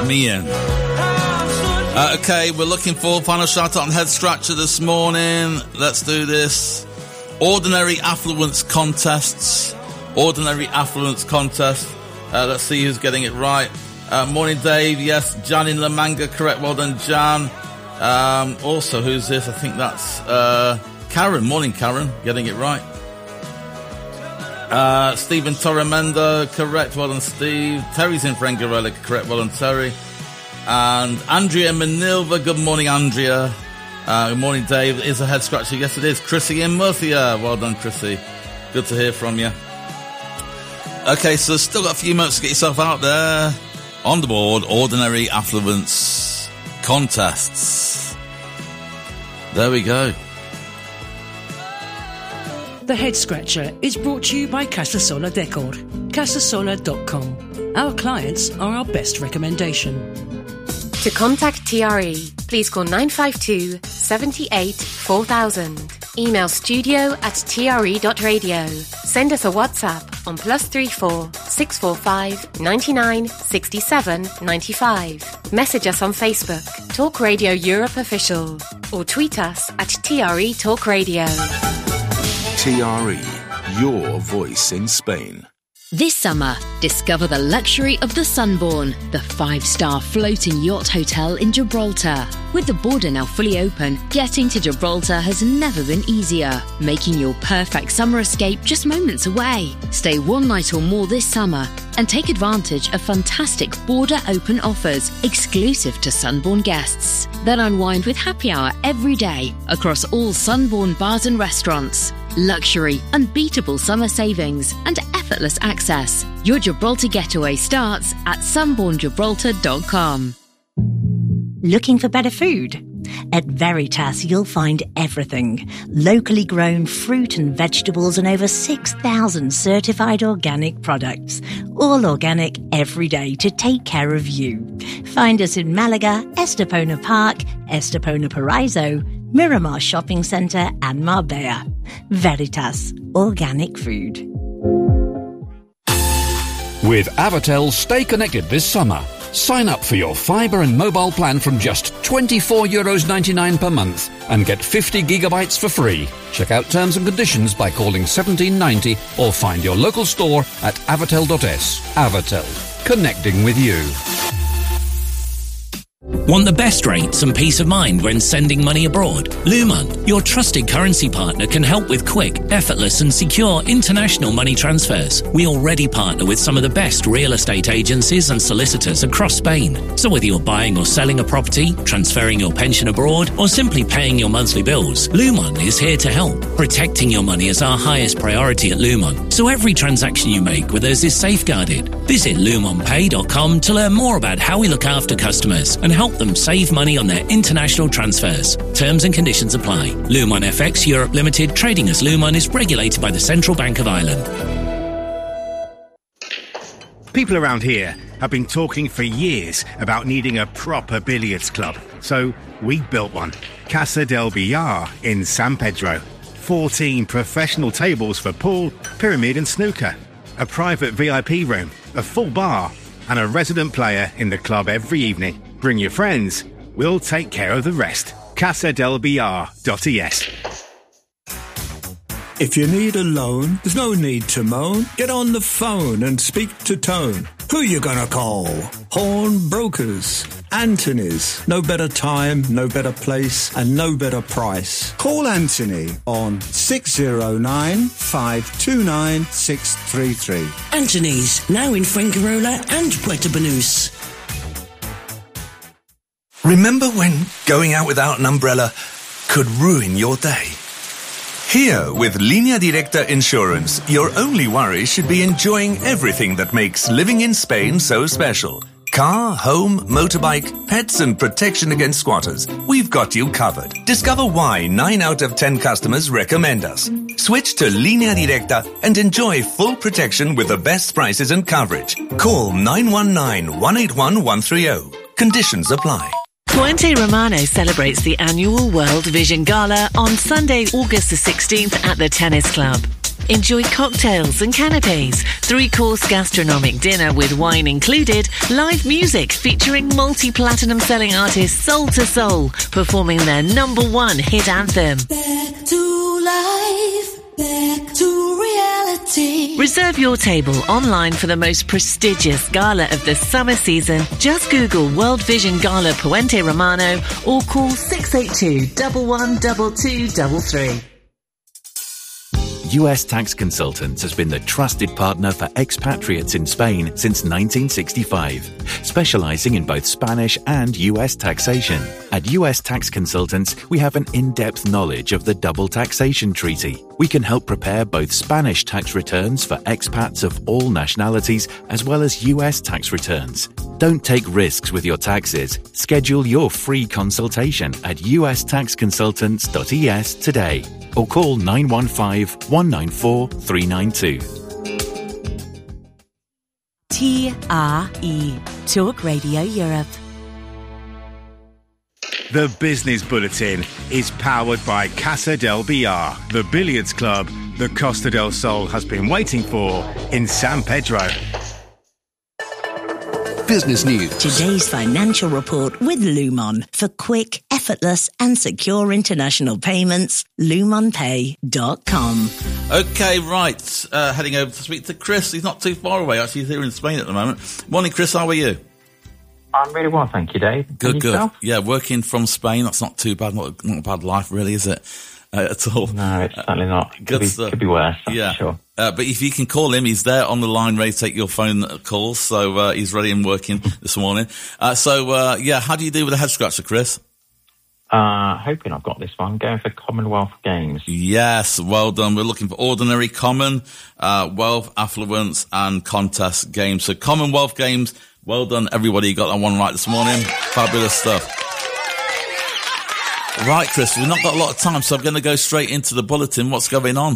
Ian. Okay, we're looking for final shout out on Head Scratcher this morning. Let's do this. Ordinary affluence contests. Let's see who's getting it right. Morning, Dave. Yes, Jan in La Manga. Correct. Well done, Jan. Also, who's this? I think that's Karen. Morning, Karen. Getting it right. Stephen Torremendo. Correct. Well done, Steve. Terry's in Frengarella. Correct. Well done, Terry. And Andrea Manilva. Good morning, Andrea. Good morning, Dave. Is a head scratcher? Yes, it is. Chrissy in Murcia. Well done, Chrissy. Good to hear from you. Okay, so still got a few minutes to get yourself out there. On the board, Ordinary Affluence Contests. There we go. The Head Scratcher is brought to you by Casasola Decor. Casasola.com. Our clients are our best recommendation. To contact TRE, please call 952 78 4000. Email studio@tre.radio. Send us a WhatsApp on +34 645 99 67 95. Message us on Facebook, Talk Radio Europe Official, or tweet us at TRE Talk Radio. TRE, your voice in Spain. This summer, discover the luxury of the Sunbourne, the 5-star floating yacht hotel in Gibraltar. With the border now fully open, getting to Gibraltar has never been easier, making your perfect summer escape just moments away. Stay one night or more this summer and take advantage of fantastic border open offers exclusive to Sunbourne guests. Then unwind with happy hour every day across all Sunbourne bars and restaurants. Luxury, unbeatable summer savings and effortless access. Your Gibraltar getaway starts at sunbournegibraltar.com. Looking for better food? At Veritas, you'll find everything. Locally grown fruit and vegetables and over 6,000 certified organic products. All organic every day to take care of you. Find us in Malaga, Estepona Park, Estepona Paraiso, Miramar Shopping Centre and Marbella. Veritas, organic food. With Avatel, stay connected this summer. Sign up for your fibre and mobile plan from just €24.99 per month and get 50 gigabytes for free. Check out terms and conditions by calling 1790 or find your local store at avatel.es. Avatel, connecting with you. Want the best rates and peace of mind when sending money abroad? Luman, your trusted currency partner, can help with quick, effortless and secure international money transfers. We already partner with some of the best real estate agencies and solicitors across Spain. So whether you're buying or selling a property, transferring your pension abroad, or simply paying your monthly bills, Luman is here to help. Protecting your money is our highest priority at Luman, so every transaction you make with us is safeguarded. Visit lumonpay.com to learn more about how we look after customers and help them save money on their international transfers. Terms and conditions apply. Lumon FX Europe Limited, trading as Lumon, is regulated by the Central Bank of Ireland. People around here have been talking for years about needing a proper billiards club. So we built one. Casa del Billar in San Pedro. 14 professional tables for pool, pyramid and snooker. A private VIP room, a full bar and a resident player in the club every evening. Bring your friends. We'll take care of the rest. casadelbillar.es. If you need a loan, there's no need to moan. Get on the phone and speak to Tone. Who you gonna call? Horn Brokers. Anthony's. No better time, no better place, and no better price. Call Anthony on 609-529-633. Anthony's, now in Fuengirola and Puerto Banús. Remember when going out without an umbrella could ruin your day? Here, with Línea Directa Insurance, your only worry should be enjoying everything that makes living in Spain so special. Car, home, motorbike, pets and protection against squatters. We've got you covered. Discover why 9 out of 10 customers recommend us. Switch to Línea Directa and enjoy full protection with the best prices and coverage. Call 919-181-130. Conditions apply. Puente Romano celebrates the annual World Vision Gala on Sunday, August the 16th at the Tennis Club. Enjoy cocktails and canapes, 3-course gastronomic dinner with wine included, live music featuring multi-platinum selling artist Soul to Soul, performing their #1 hit anthem. Back to life, back to reality. Reserve your table online for the most prestigious gala of the summer season. Just Google World Vision Gala Puente Romano or call 682-112233. US Tax Consultants has been the trusted partner for expatriates in Spain since 1965, specializing in both Spanish and US taxation. At US Tax Consultants, we have an in-depth knowledge of the double taxation treaty. We can help prepare both Spanish tax returns for expats of all nationalities as well as US tax returns. Don't take risks with your taxes. Schedule your free consultation at ustaxconsultants.es today or call 915-194-392. TRE, Talk Radio Europe. The Business Bulletin is powered by Casa del Billar, the billiards club the Costa del Sol has been waiting for in San Pedro. Business news. Today's financial report with Lumon. For quick, effortless and secure international payments, lumonpay.com. Okay, right. Heading over to speak to Chris. He's not too far away. Actually, he's here in Spain at the moment. Morning, Chris. How are you? I'm really well, thank you, Dave. Good, good. Yeah, working from Spain. That's not too bad. Not a bad life, really, is it? At all. No, it's certainly not. Good stuff. Could be worse, yeah. For sure. But if you can call him, he's there on the line, ready to take your phone calls. So he's ready and working this morning. How do you do with the head scratcher, Chris? Hoping I've got this one. Going for Commonwealth Games. Yes, well done. We're looking for ordinary, common, wealth, affluence, and contest games. So Commonwealth Games. Well done, everybody. You got that one right this morning. Fabulous stuff. Right, Chris, we've not got a lot of time, so I'm going to go straight into the bulletin. What's going on?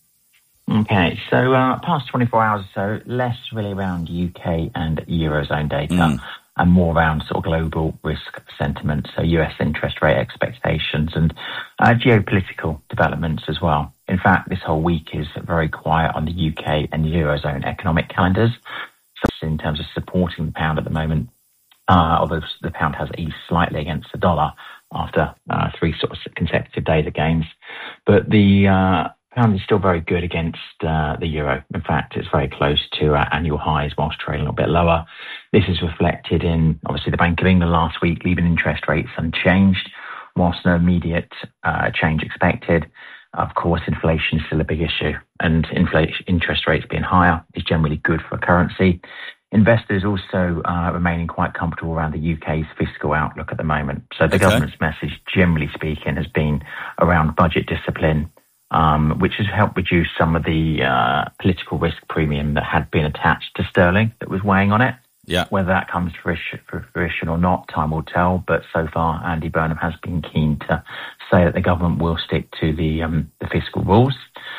Okay, so past 24 hours or so, less really around UK and Eurozone data and more around sort of global risk sentiment, so US interest rate expectations and geopolitical developments as well. In fact, this whole week is very quiet on the UK and Eurozone economic calendars. So in terms of supporting the pound at the moment, although the pound has eased slightly against the dollar after 3 sort of consecutive days of gains. But the pound is still very good against the euro. In fact, it's very close to annual highs whilst trading a little bit lower. This is reflected in, obviously, the Bank of England last week, leaving interest rates unchanged, whilst no immediate change expected. Of course, inflation is still a big issue, and interest rates being higher is generally good for a currency. Investors also remaining quite comfortable around the UK's fiscal outlook at the moment. So the government's message, generally speaking, has been around budget discipline, which has helped reduce some of the political risk premium that had been attached to sterling that was weighing on it. Yeah. Whether that comes to fruition or not, time will tell. But so far, Andy Burnham has been keen to say that the government will stick to the fiscal rules.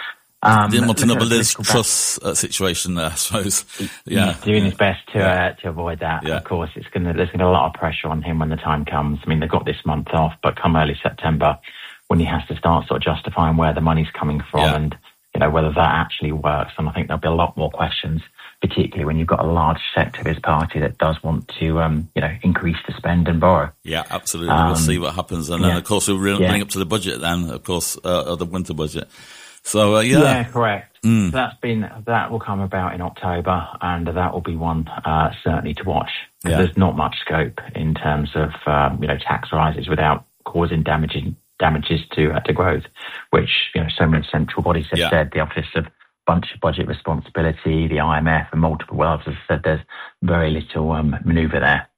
Didn't want to know the Liz Truss situation there, I suppose. Yeah, he's doing his best to avoid that. Yeah. Of course, there's going to be a lot of pressure on him when the time comes. I mean, they've got this month off, but come early September, when he has to start sort of justifying where the money's coming from and whether that actually works, and I think there'll be a lot more questions, particularly when you've got a large sector of his party that does want to increase the spend and borrow. Yeah, absolutely. We'll see what happens, and then of course we're running up to the budget. Then, of course, the winter budget. So yeah, correct. So that will come about in October, and that will be one certainly to watch. Yeah. There's not much scope in terms of tax rises without causing damages to growth, which so many central bodies have said. The Office of Budget Responsibility, the IMF, and multiple others have said there's very little manoeuvre there.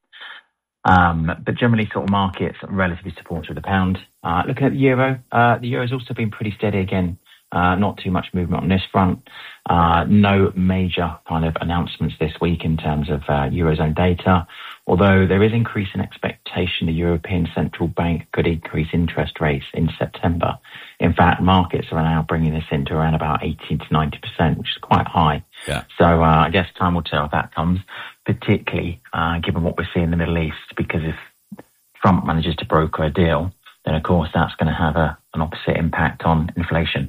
But generally, sort of markets relatively supportive of the pound. Looking at the euro has also been pretty steady again. Not too much movement on this front. No major kind of announcements this week in terms of Eurozone data, although there is increasing expectation the European Central Bank could increase interest rates in September. In fact, markets are now bringing this into around about 18 to 90%, which is quite high. Yeah. So I guess time will tell if that comes, particularly given what we're seeing in the Middle East, because if Trump manages to broker a deal, then of course that's going to have an opposite impact on inflation. If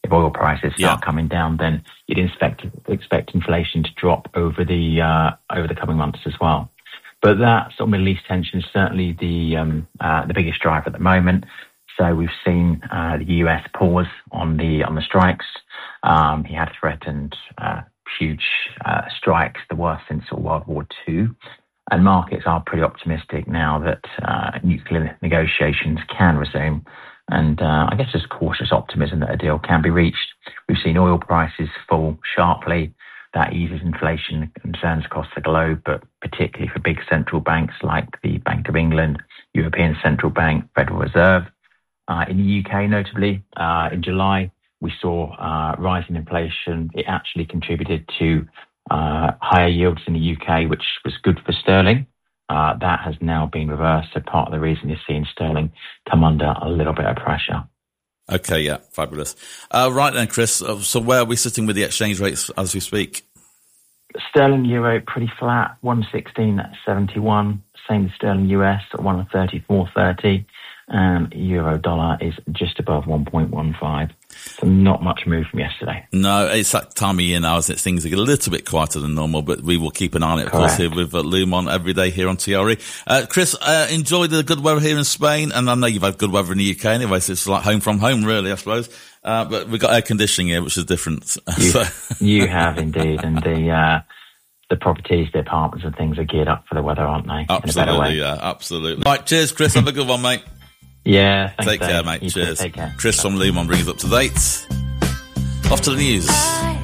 if oil prices start coming down, then you'd expect inflation to drop over the coming months as well. But that sort of Middle East tension is certainly the biggest driver at the moment. So we've seen the US pause on the strikes. He had threatened huge strikes, the worst since World War II. And markets are pretty optimistic now that nuclear negotiations can resume. And I guess there's cautious optimism that a deal can be reached. We've seen oil prices fall sharply. That eases inflation concerns across the globe, but particularly for big central banks like the Bank of England, European Central Bank, Federal Reserve. In the UK, notably, in July, we saw rising inflation. It actually contributed to higher yields in the UK, which was good for sterling. That has now been reversed. So part of the reason you're seeing sterling come under a little bit of pressure. Okay, yeah, fabulous. Right then, Chris, so where are we sitting with the exchange rates as we speak? Sterling euro pretty flat, 116.71. Same as sterling US at 134.30. And euro dollar is just above 1.15. So not much move from yesterday. No, it's that time of year now, isn't it? Things are a little bit quieter than normal, but we will keep an eye on it, of course, here with Lumon every day here on TRE. Chris, enjoy the good weather here in Spain. And I know you've had good weather in the UK anyway, so it's like home from home, really, I suppose. But we've got air conditioning here, which is different. You have indeed. And the properties, the apartments and things are geared up for the weather, aren't they? Absolutely, in a better way. Yeah, absolutely. Right, cheers, Chris. Have a good one, mate. Yeah, thanks, Take care, mate. You Cheers. Take care. Chris from Lumon brings us up to date. Off to the news.